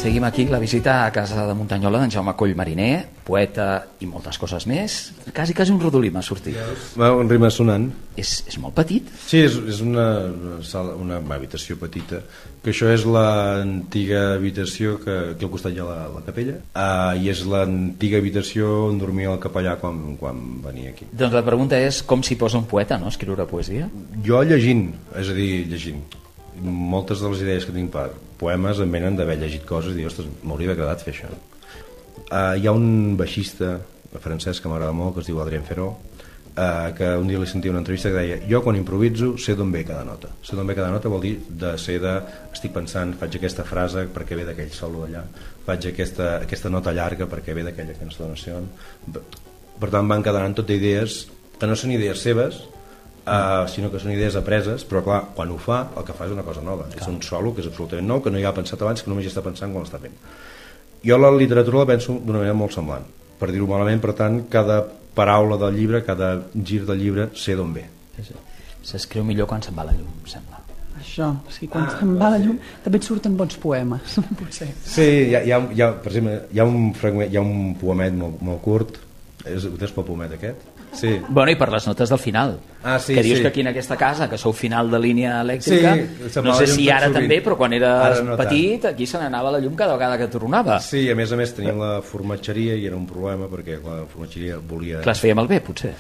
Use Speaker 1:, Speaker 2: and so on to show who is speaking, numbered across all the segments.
Speaker 1: Seguim aquí la visita a casa de Muntanyola d'en Jaume Coll Mariner, poeta i moltes coses més. Quasi un rodolí m'ha sortit.
Speaker 2: Un rima sonant.
Speaker 1: És molt petit?
Speaker 2: Sí, és una habitació petita, que això és l'antiga habitació que aquí al costat hi ha la capella, i és l'antiga habitació on dormia el capellà quan venia aquí.
Speaker 1: Doncs la pregunta és com s'hi posa un poeta, no?, escriure poesia?
Speaker 2: Jo llegint, és a dir, llegint. Moltes de les idees que tinc per poemes em venen d'haver llegit coses i dir, ostres, m'hauria agradat fer això. Hi ha un baixista francès que m'agrada molt, que es diu Adrien Ferro, que un dia li sentia una entrevista que deia: jo quan improviso sé d'on ve cada nota. Sé d'on ve cada nota vol dir estic pensant, faig aquesta frase perquè ve d'aquell solo d'allà, faig aquesta nota llarga perquè ve d'aquella entonació. Per tant van quedant tot idees que no són idees seves, sinó que són idees apreses, però clar, quan ho fa, el que fa és una cosa nova. És un solo que és absolutament nou, que no hi ha pensat abans, que només hi està pensant quan l'està fent. Jo la literatura la penso d'una manera molt semblant, per dir-ho malament. Per tant, cada paraula del llibre, cada gir del llibre, sé d'on ve.
Speaker 1: S'escriu millor quan se'n va la llum, sembla.
Speaker 3: Això, sí, quan se'n va la llum també et surten bons poemes, potser.
Speaker 2: Sí, per exemple, hi ha un poemet molt curt. Ho tens pel poemet aquest? Sí.
Speaker 1: Bueno, i per les notes del final,
Speaker 2: sí,
Speaker 1: que dius
Speaker 2: sí.
Speaker 1: que aquí en aquesta casa, que sou final de línia elèctrica, sí, no sé si ara també, però quan eres petit aquí se n'anava la llum cada vegada que tornava.
Speaker 2: Sí, a més teníem la formatgeria i era un problema perquè la formatgeria volia...
Speaker 1: Clar, es feia malbé, potser?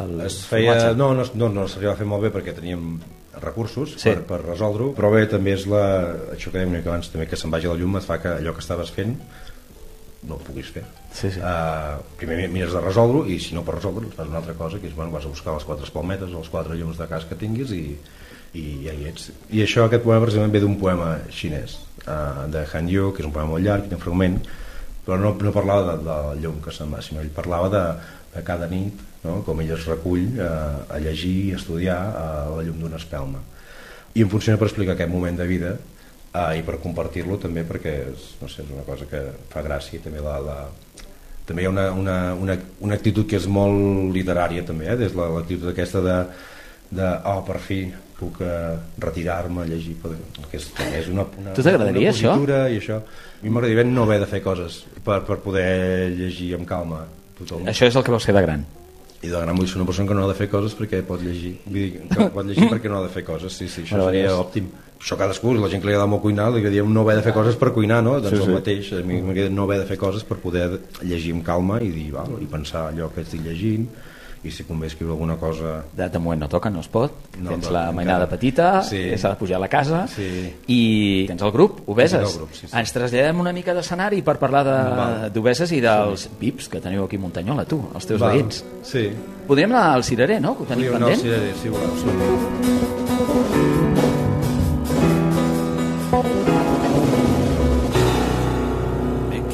Speaker 2: No s'arribava a fer malbé perquè teníem recursos per resoldre-ho, però bé, també és això que dèiem una mica abans, també, que se'n vagi la llum et fa que allò que estaves fent no ho puguis fer. Primer mires de resoldre-ho i si no pots resoldre-ho fas una altra cosa, que és, vas a buscar les 4 espalmetes o les 4 llums de cas que tinguis i ja hi ets. I això, aquest poema precisament ve d'un poema xinès de Han Yu, que és un poema molt llarg, un fragment, però no parlava de la llum que se'n va, sinó ell parlava de cada nit, no? Com ell es recull a llegir i estudiar a la llum d'una espelma, i em funciona per explicar aquest moment de vida i per compartir-lo també, perquè és una cosa que fa gràcia. També hi ha una actitud que és molt literària també, des de l'actitud aquesta de per fi puc retirar-me a llegir, que és una
Speaker 1: tu t'agradaria això?
Speaker 2: I això a mi m'agradaria no haver de fer coses per poder llegir amb calma.
Speaker 1: Això és el que vols fer de gran?
Speaker 2: I de gran vull ser una persona que no ha de fer coses perquè pot llegir, que pot llegir perquè no ha de fer coses. Sí, això seria òptim. Això cadascú, la gent que li agrada molt cuinar, li agradaria no haver de fer coses per cuinar, no? Doncs el mateix, a mi m'agradaria no haver de fer coses per poder llegir amb calma i dir, i pensar allò que estic llegint, i si convé escriure alguna cosa...
Speaker 1: De moment no toca, no es pot, tens la mainada petita, s'ha de pujar a la casa, i tens el grup, Obeses. Ens traslladem una mica d'escenari per parlar d'Obeses i dels VIPs que teniu aquí a Muntanyola, tu, els teus veïns.
Speaker 2: Sí.
Speaker 1: Podríem anar al Cirerer, no? Que ho tenim pendent?
Speaker 2: Podríem anar al Cirerer, si voleu.